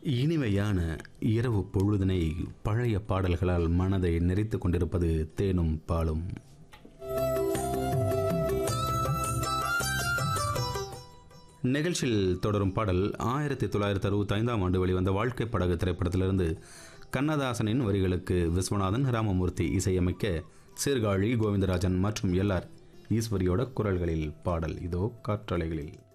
இனிமையான இரவு பொழுதினை பழைய பாடல்களால் மனதை நிறைத்து கொண்டிருப்பது தேனும் பாலும். நிகழ்ச்சியில் தொடரும் பாடல் 1965ஆம் ஆண்டு வெளிவந்த வாழ்க்கை படகு திரைப்படத்திலிருந்து கண்ணதாசனின் வரிகளுக்கு விஸ்வநாதன் ராமமூர்த்தி இசையமைக்க சீர்காழி கோவிந்தராஜன் மற்றும் எல்ஆர் ஈஸ்வரியோட குரல்களில் பாடல் இதோ காற்றலைகளில்.